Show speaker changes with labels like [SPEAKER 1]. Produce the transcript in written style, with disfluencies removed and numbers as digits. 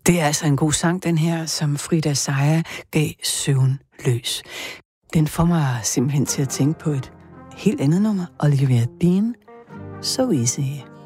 [SPEAKER 1] Det er altså en god sang, den her, som Frida Seier gav søvnløs. Den får mig simpelthen til at tænke på et helt andet nummer. Olivia Dean, So Easy.